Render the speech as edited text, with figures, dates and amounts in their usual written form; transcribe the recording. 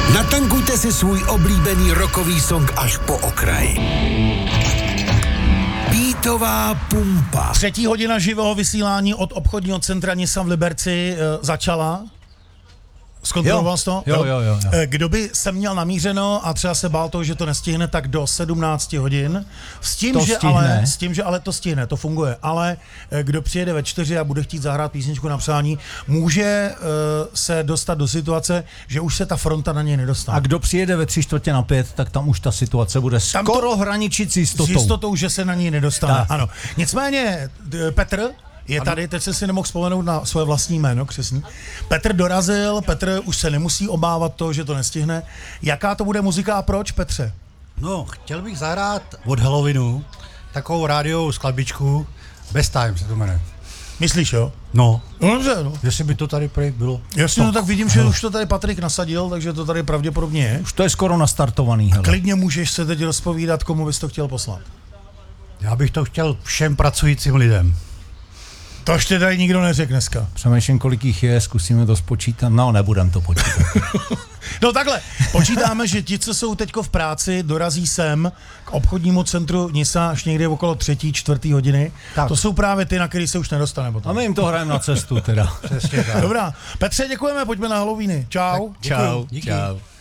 Natankujte si svůj oblíbený rockový song až po okraj. Beatová pumpa. 3. hodina živého vysílání od obchodního centra Nissan v Liberci začala. Zkontroloval jsi to? Jo. Kdo by se měl namířeno a třeba se bál toho, že to nestihne, tak do 17 hodin. S tím, že ale to stihne, to funguje. Ale kdo přijede ve 4 a bude chtít zahrát písničku na přání, může se dostat do situace, že už se ta fronta na něj nedostane. A kdo přijede ve 3:45, tak tam už ta situace bude skoro hraničit s jistotou. S jistotou, že se na něj nedostane. Tak. Ano. Nicméně, Petr je tady, teď jsem si nemohl vzpomenout na svoje vlastní jméno křestní. Petr dorazil, Petr už se nemusí obávat toho, že to nestihne. Jaká to bude muzika a proč, Petře? No, chtěl bych zahrát od Halloweenu takovou rádiovou skladbičku Best Time se to jmenuje. Myslíš, jo? No. Dobře, no. Jestli by to tady projekt bylo. Jasně, no tak vidím, že už to tady Patrik nasadil, takže to tady pravděpodobně je. Už to je skoro nastartovaný. Hele. Klidně můžeš se teď rozpovídat, komu bys to chtěl poslat. Já bych to chtěl všem pracujícím lidem. To ještě tady nikdo neřekl dneska. Přemýšlím, kolik jich je, zkusíme to spočítat. No, nebudem to počítat. No takhle, počítáme, že ti, co jsou teďko v práci, dorazí sem k obchodnímu centru Nisa až někdy okolo 3., 4. hodiny. Tak. To jsou právě ty, na který se už nedostane potom. A my jim to hrajeme na cestu teda. Přesně tak. Dobrá. Petře, děkujeme, pojďme na Halloweeny. Čau. Čau. Díky. Čau.